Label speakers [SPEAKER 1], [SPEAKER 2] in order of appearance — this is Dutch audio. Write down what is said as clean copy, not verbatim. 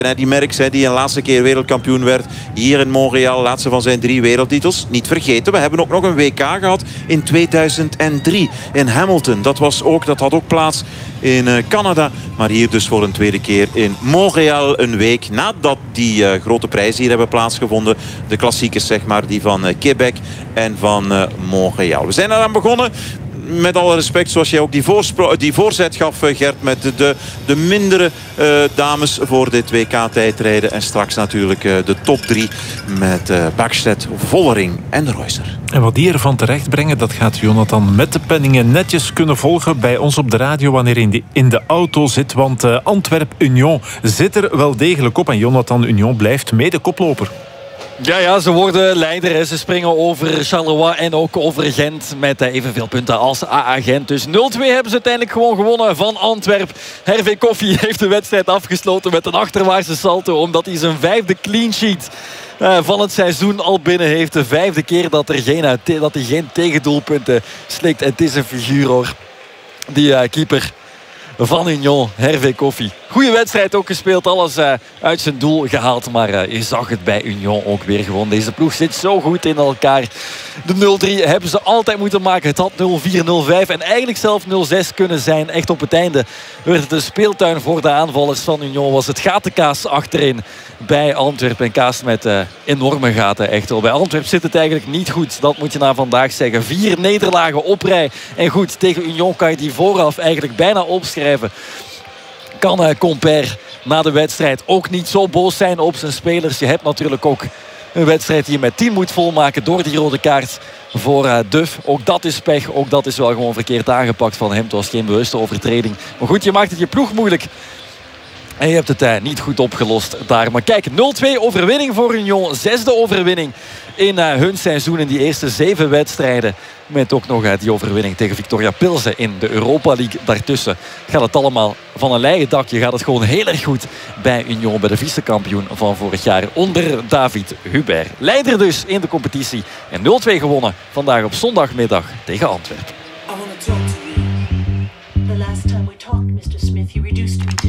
[SPEAKER 1] Die Merckx, die een laatste keer wereldkampioen werd hier in Montreal. Laatste van zijn 3 wereldtitels. Niet vergeten, we hebben ook nog een WK gehad in 2003 in Hamilton. Dat had ook plaats in Canada. Maar hier dus voor een tweede keer in Montreal. Een week nadat die grote prijzen hier hebben plaatsgevonden. De klassiekers, zeg maar, die van Quebec en van Montreal. We zijn eraan begonnen. Met alle respect, zoals jij ook die voorzet gaf, Gert, met de mindere dames voor dit WK-tijdrijden. En straks natuurlijk de top 3 met Bäckstedt, Vollering en Reusser.
[SPEAKER 2] En wat die ervan terecht brengen, dat gaat Jonathan met de penningen netjes kunnen volgen bij ons op de radio wanneer hij in de auto zit. Want Antwerp-Union zit er wel degelijk op. En Jonathan, Union blijft mede koploper.
[SPEAKER 3] Ja, ze worden leider. Ze springen over Charleroi en ook over Gent met evenveel punten als AA Gent. Dus 0-2 hebben ze uiteindelijk gewoon gewonnen van Antwerp. Hervé Koffie heeft de wedstrijd afgesloten met een achterwaartse salto, omdat hij zijn 5e clean sheet van het seizoen al binnen heeft. De 5e keer dat hij geen tegendoelpunten slikt. Het is een figuur, hoor. Die keeper van Union, Hervé Koffie. Goeie wedstrijd ook gespeeld, alles uit zijn doel gehaald. Maar je zag het bij Union ook weer gewoon. Deze ploeg zit zo goed in elkaar. De 0-3 hebben ze altijd moeten maken. Het had 0-4, 0-5 en eigenlijk zelf 0-6 kunnen zijn. Echt op het einde werd het een speeltuin voor de aanvallers van Union. Was het gatenkaas achterin bij Antwerpen. En Kaas met enorme gaten, echt wel. Bij Antwerpen zit het eigenlijk niet goed. Dat moet je na vandaag zeggen. 4 nederlagen op rij. En goed, tegen Union kan je die vooraf eigenlijk bijna opschrijven. Kan Compère na de wedstrijd ook niet zo boos zijn op zijn spelers. Je hebt natuurlijk ook een wedstrijd die je met 10 moet volmaken door die rode kaart voor Duff. Ook dat is pech. Ook dat is wel gewoon verkeerd aangepakt van hem. Het was geen bewuste overtreding. Maar goed, je maakt het je ploeg moeilijk. En je hebt het niet goed opgelost daar. Maar kijk, 0-2 overwinning voor Union. 6e overwinning in hun seizoen in die eerste 7 wedstrijden. Met ook nog die overwinning tegen Victoria Pilsen in de Europa League. Daartussen gaat het allemaal van een leien dakje. Gaat het gewoon heel erg goed bij Union. Bij de vicekampioen van vorig jaar onder David Hubert. Leider dus in de competitie. En 0-2 gewonnen vandaag op zondagmiddag tegen Antwerpen.
[SPEAKER 4] I wanna talk to you. The last time we talked, Mr. Smith, you reduced me